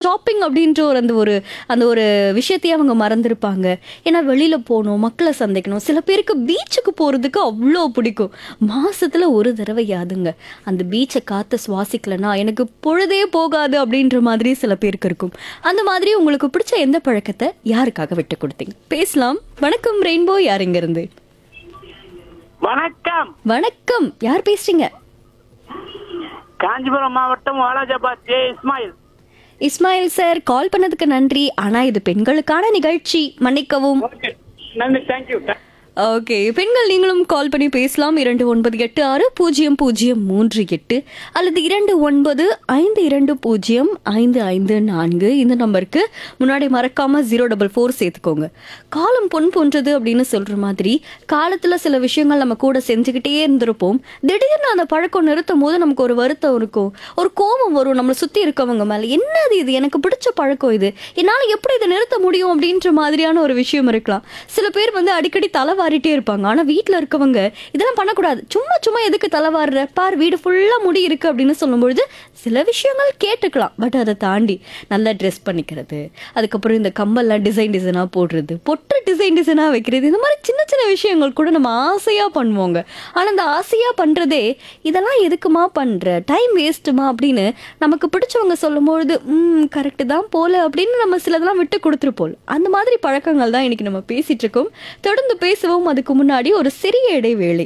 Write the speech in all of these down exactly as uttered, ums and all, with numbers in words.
Shopping அப்படின்ற ஒரு அந்த ஒரு அந்த ஒரு விஷயத்தையே அவங்க மறந்துருப்பாங்க. ஏன்னா வெளியில போகணும், மக்களை சந்திக்கணும். சில பேருக்கு பீச்சுக்கு போறதுக்கு அவ்வளோ பிடிக்கும். மாசத்துல ஒரு தடவையாதுங்க அந்த பீச்சை காத்த சுவாசிக்கலன்னா எனக்கு பொழுதே போகாது அப்படின்ற மாதிரி சில பேருக்கு இருக்கும். அந்த மாதிரி உங்களுக்கு பிடிச்ச எந்த பழக்கத்தை யாருக்காக விட்டு கொடுத்தீங்க? பேசலாம். வணக்கம் ரெயின்போ, யார் இங்க இருந்து? வணக்கம். வணக்கம், யார் பேசுறீங்க? காஞ்சிபுரம் மாவட்டம் வாலாஜாபாத் ஜே இஸ்மாயில். இஸ்மாயில் சார், கால் பண்ணதுக்கு நன்றி. ஆனா இது பெண்களுக்கான நிகழ்ச்சி, மன்னிக்கவும். ஓகே, நன்றி, தேங்க்யூ. ஓகே, பெண்கள் நீங்களும் கால் பண்ணி பேசலாம். இரண்டு ஒன்பது எட்டு ஆறு பூஜ்ஜியம் பூஜ்ஜியம் மூன்று எட்டு அல்லது இரண்டு ஒன்பது ஐந்து இரண்டு பூஜ்ஜியம் ஐந்து ஐந்து நான்கு இந்த நம்பருக்கு முன்னாடி மறக்காம ஜீரோ டபுள் ஃபோர் சேர்த்துக்கோங்க. காலம் பொன் போன்றது அப்படின்னு சொல்ற மாதிரி காலத்துல சில விஷயங்கள் நம்ம கூட செஞ்சுக்கிட்டே இருந்திருப்போம். திடீர்னு அந்த பழக்கம் நிறுத்தும் போது நமக்கு ஒரு வருத்தம் இருக்கும், ஒரு கோபம் வரும் நம்மளை சுத்தி இருக்கவங்க மேல. என்னது இது, எனக்கு பிடிச்ச பழக்கம் இது, என்னால எப்படி இதை நிறுத்த முடியும் அப்படின்ற மாதிரியான ஒரு விஷயம் இருக்கலாம். சில பேர் வந்து அடிக்கடி தலை வாரிட்டே இருப்பாங்க. ஆனா வீட்டுல இருக்கவங்க இதெல்லாம் பண்ணக்கூடாது, சும்மா சும்மா எதுக்கு தலைவாடுற, பார் வீடு ஃபுல்லா முடி இருக்கு அப்படின்னு சொல்லும்பொழுது சில விஷயங்கள் கேட்டுக்கலாம். பட் அதை தாண்டி நல்லா ட்ரெஸ் பண்ணிக்கிறது, அதுக்கப்புறம் இந்த கம்பல்லாம் டிசைன் டிசைனா போடுறது, பொட்டு டிசைன் டிசைனா வைக்கிறது, இந்த மாதிரி சின்ன சின்ன விஷயங்கள் கூட நம்ம ஆசையா பண்ணுவோங்க. ஆனா அந்த ஆசையா பண்றதே இதெல்லாம் எதுக்குமா பண்ற, டைம் வேஸ்ட்டுமா அப்படின்னு நமக்கு பிடிச்சவங்க சொல்லும்பொழுது ம் கரெக்டு தான் போல அப்படின்னு நம்ம சிலதெல்லாம் விட்டு கொடுத்துருப்போம். அந்த மாதிரி பழக்கங்கள் தான் இன்னைக்கு நம்ம பேசிட்டு இருக்கோம். தொடர்ந்து பேசுவோம். அதுக்கு முன்னாடி ஒரு சிறிய இடைவேளை.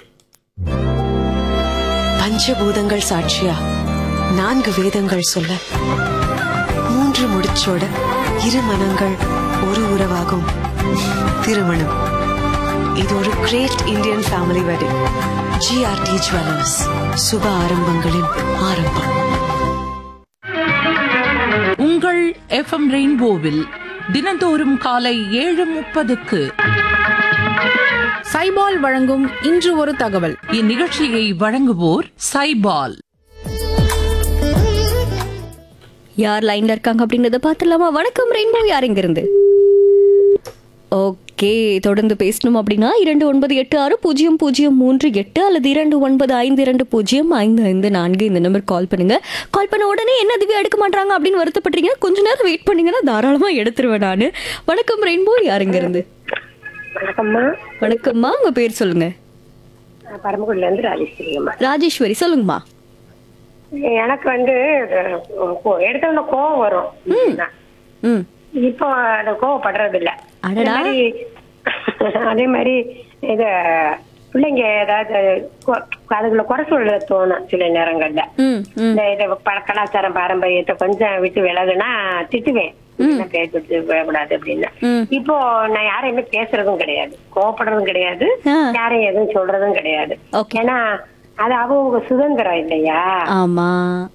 பஞ்சபூதங்கள் சாட்சியா நான்கு வேதங்கள் சொல்ல மூன்று முடிச்சோட இரு மனங்கள் ஒரு உறவாகும் திருமணம். இது ஒரு great Indian family wedding. GRT jewellers, சுப ஆரம்பங்களின் ஆரம்பம். உங்கள் எஃப்எம் ரெயின்போவில் தினந்தோறும் காலை ஏழு முப்பதுக்கு சைபால் வழங்கும் இன்று ஒரு தகவல். இந்நிகழ்ச்சியை வழங்குவோர் சைபால். யார் லைன்ல இருக்காங்க அப்படின்றத பார்த்துலாமா? வணக்கம் ரெயின்போ, யார் இங்க இருந்து? ஓகே, தொடர்ந்து பேசணும் அப்படின்னா இரண்டு ஒன்பது எட்டு ஆறு பூஜ்ஜியம் பூஜ்ஜியம் மூன்று எட்டு அல்லது இரண்டு ஒன்பது ஐந்து இரண்டு பூஜ்ஜியம் ஐந்து ஐந்து நான்கு இந்த நம்பர் கால் பண்ணுங்க. கால் பண்ண உடனே என்ன திவ்யா எடுக்க மாட்டாங்க அப்படின்னு வருத்தப்படுறீங்க, கொஞ்ச நேரம் வெயிட் பண்ணீங்கன்னா தாராளமா எடுத்துருவேன் நானு. வணக்கம் ரெயின்போ, யார் இங்க இருந்து? வணக்கம்மா. வணக்கம்மா, உங்க பேர் சொல்லுங்க. பரமக்குடில இருந்து ராஜேஸ்வரிம்மா. ராஜேஸ்வரி, சொல்லுங்கம்மா. எனக்கு வந்து எடுத்த உடனே கோவம் வரும். ம், இப்போ அந்த கோவப்படுறது இல்ல. அடடா. அதே மாதிரி இது பிள்ளைங்க ஏதாவது அதுக்குள்ள குறை சொல்ல தோணும் சில நேரங்கள்ல. இந்த இதை கலாச்சாரம் பாரம்பரியத்தை கொஞ்சம் விட்டு விலகுனா திட்டுவேன், பேசிட்டு விடக்கூடாது அப்படின்னு. இப்போ நான் யாரையுமே பேசுறதும் கிடையாது, கோவப்படுறதும் கிடையாது, யாரையும் எதுவும் சொல்றதும் கிடையாது. ஏன்னா அது அவங்க சுதந்திரம் இல்லையா? ஆமா,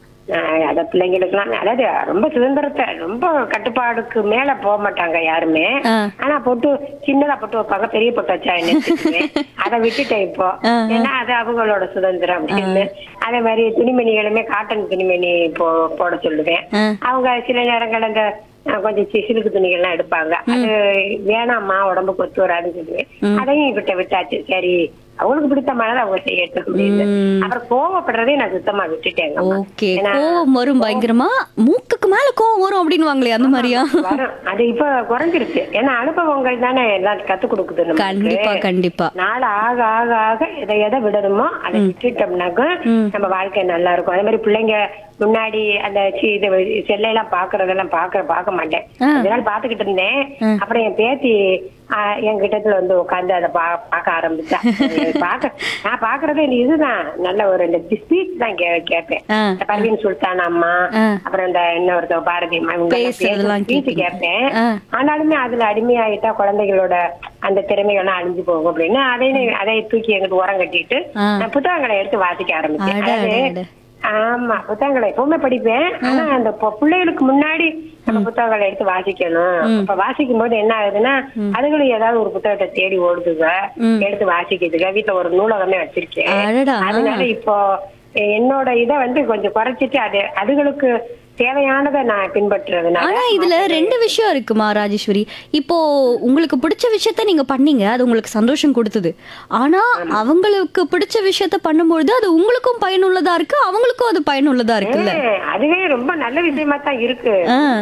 அத பிள்ளைங்களுக்குலாம் அதாவது ரொம்ப சுதந்திரத்தை ரொம்ப கட்டுப்பாடுக்கு மேல போக மாட்டாங்க யாருமே. ஆனா பொட்டு சின்னதா பொட்டு வைப்பாங்க, பெரிய பொட்டு வச்சா என்ன அதை விட்டுட்டேன் இப்போ. ஏன்னா அது அவங்களோட சுதந்திரம் அப்படின்னு. அதே மாதிரி துணிமணிகளுமே காட்டன் துணிமணி போ போட சொல்லுவேன். அவங்க சில நேரங்கள் அந்த கொஞ்சம் சிலுக்கு துணிகள் எல்லாம் எடுப்பாங்க, அது வேணாம்மா உடம்புக்கு ஒத்து வராதுன்னு சொல்லுவேன். அதையும் விட்ட விட்டாச்சு, சரி அவங்களுக்கு பிடித்த மாதிரி அவங்க செய்யட்டும் அப்படின்னு. அப்புறம் கோவப்படுறதே நான் சுத்தமா விட்டுட்டேங்க. கோவம் வரும் பயங்கரமா, மூக்குக்கு மேல கோவம் வரும் அப்படின்னு அந்த மாதிரியா வரும். அது இப்ப குறைஞ்சிருச்சு, ஏன்னா அனுபவங்கள் தானே எல்லாம் கத்து கொடுக்குது. கண்டிப்பா கண்டிப்பா. நாள் ஆக ஆக ஆக எதை எதை விடணுமோ அதை விட்டுட்டோம்னாக்க நம்ம வாழ்க்கை நல்லா இருக்கும். அதே மாதிரி பிள்ளைங்க முன்னாடி அந்த செல்லையெல்லாம் பாக்குறதெல்லாம் பாக்க பாக்க மாட்டேன், அதனால பாத்துக்கிட்டு இருந்தேன். அப்புறம் என் பேத்தி என் கிட்டத்துல வந்து உட்காந்து அதை பாக்க ஆரம்பிச்சா. பாக்க நான் பாக்குறதே இதுதான், நல்ல ஒரு ஸ்பீச் தான் கேட்பேன். பர்வீன் சுல்தான் அம்மா, அப்புறம் இந்த இன்னொருத்த பாரதி அம்மா, இவங்க ஸ்பீச் கேட்பேன். ஆனாலுமே அதுல அடிமையாயிட்டா குழந்தைகளோட அந்த திறமைகள்லாம் அழிஞ்சு போகும் அப்படின்னு அதையும் அதை தூக்கி எங்கிட்டு உரம் கட்டிட்டு நான் புத்தகங்களை எடுத்து வாசிக்க ஆரம்பிச்சேன். அதாவது ஆமா, புத்தகங்களை எப்பவுமே படிப்பேன். ஆனா அந்த பிள்ளைகளுக்கு முன்னாடி நம்ம புத்தகங்களை எடுத்து வாசிக்கணும். இப்ப வாசிக்கும் போது என்ன ஆகுதுன்னா அதுகளும் ஏதாவது ஒரு புத்தகத்தை தேடி ஓடுதுங்க, எடுத்து வாசிக்கிறதுங்க. வீட்டுல ஒரு நூலகமே வச்சிருக்கேன். அதனால இப்போ என்னோட இதை வந்து கொஞ்சம் குறைச்சிட்டு அது அதுகளுக்கு தேவையானதை நான் பின்பற்றுறது. ஆனா இதுல ரெண்டு விஷயம் இருக்குமா ராஜேஸ்வரி? இப்போ உங்களுக்கு பிடிச்ச விஷயத்த நீங்க பண்ணீங்க, அது உங்களுக்கு சந்தோஷம் கொடுத்தது. ஆனா அவங்களுக்கு பிடிச்ச விஷயத்த பண்ணும்பொழுது அது உங்களுக்கும் பயனுள்ளதா இருக்கு, அவங்களுக்கும் அது பயனுள்ளதா இருக்குல்ல. அதுவே ரொம்ப நல்ல விஷயமா தான் இருக்கு.